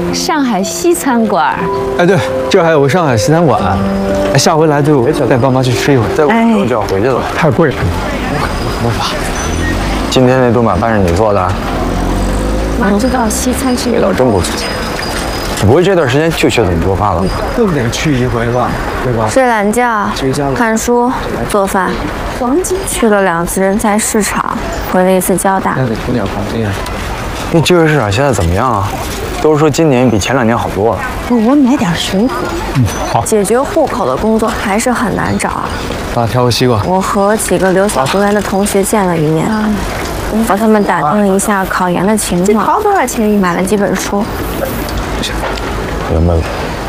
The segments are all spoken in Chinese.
上海西餐馆。 哎，对，这还有个上海西餐馆。哎，下回来对我带爸妈去吃一回。 再不吃就要回去了， 太贵了。 没法。今天那顿晚饭是你做的？ 我知道西餐是味道真不错。你不会这段时间就学怎么做饭了吧？ 更得去一回吧，对吧？ 睡懒觉、看书、做饭。去了2次人才市场，回了1次交大。 那得补点黄金啊。 那就业市场现在怎么样啊？都是说今年比前2年好多了。 我买点水果。 好。 解决户口的工作还是很难找。 爸，挑个西瓜。 我和几个留小读研的同学见了一面，和他们打听了一下考研的情况。这桃多少钱？买了几本书。 明白了。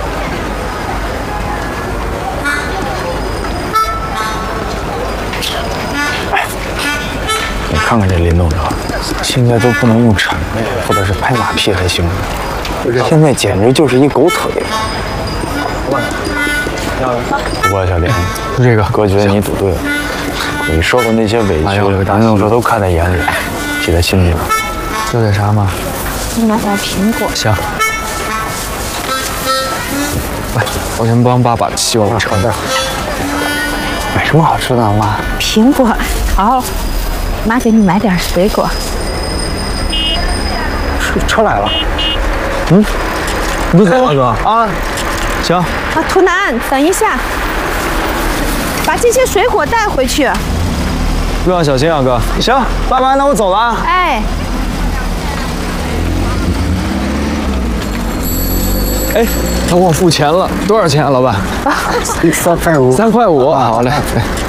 你看看这林董事长，现在都不能用谄媚或者是拍马屁来形容，现在简直就是一狗腿。不过小莲， 这个哥觉得你赌对了，你受的那些委屈，林董事都看在眼里，记在心里了。 要点啥吗？ 买点苹果。 行。来，我先帮爸把西瓜往车带。 买什么好吃的啊，妈？ 苹果。好，妈给你买点水果。 车来了。 你不走啊，哥？啊，行。 啊，图南，等一下，把这些水果带回去。 路上小心啊，哥。 行，爸爸，那我走了啊。 哎。 哎，他忘付钱了，多少钱啊，老板 ？3块5。 3块5，好嘞。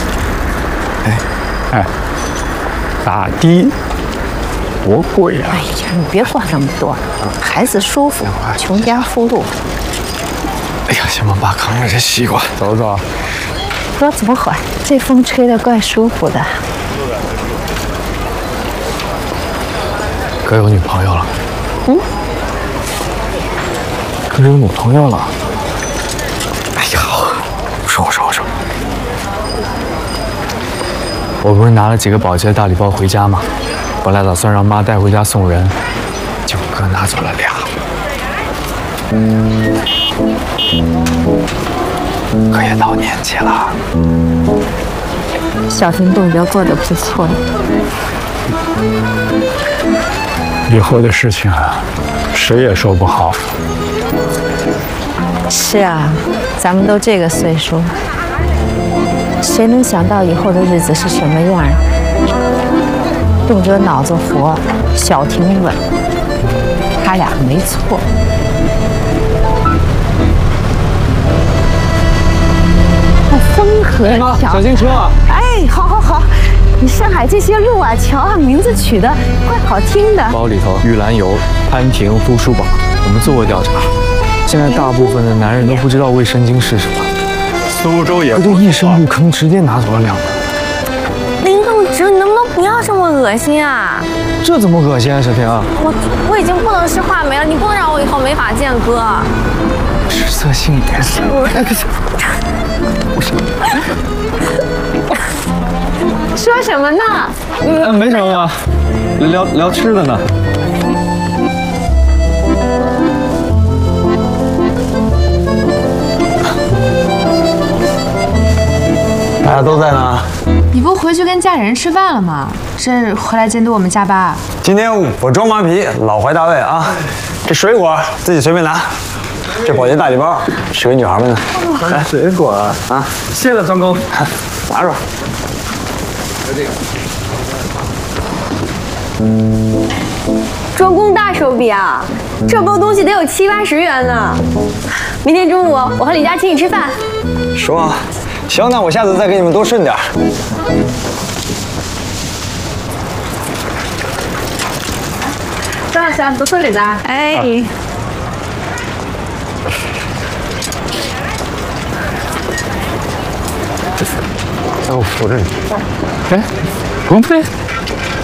哎，打的多贵呀！ 哎呀，你别管那么多，孩子舒服，穷家富路。 哎呀，先帮爸扛着这西瓜，走走。 哥，走会儿，这风吹得怪舒服的。 哥有女朋友了。哥有女朋友了。哎呀，我说。我不是拿了几个保洁大礼包回家吗？本来打算让妈带回家送人，结果哥拿走了2。哥也到年纪了。 小婷动标过得不错。 以后的事情啊，谁也说不好。 是啊，咱们都这个岁数，谁能想到以后的日子是什么样？动辄脑子活，小婷稳，他俩没错。风和桥， 小心车啊！ 哎，好，你上海这些路啊、桥啊，名字取得怪好听的。 包里头玉兰油、潘婷、都书宝，我们做过调查，现在大部分的男人都不知道卫生巾是什么。 苏州也可就一声入坑，直接拿走了2本。 林动植，你能不能不要这么恶心啊？ 这怎么恶心啊，小婷？ 我已经不能吃话梅了，你不能让我以后没法见哥。 食色性也。 说什么呢？ 没什么啊，聊吃的呢。 大家都在呢。 你不回去跟家里人吃饭了吗？是回来监督我们加班？ 今天我装马皮，老怀大卫啊！这水果自己随便拿，这保洁大礼包是给女孩们的。 来水果啊！谢了，张工， 拿着。 周公大手笔啊！这包东西得有70、80元呢。明天中午我和李佳请你吃饭。 说，行，那我下次再给你们多顺点。 张老师，多送点的。 哎。 我扶着你。 哎，不用背。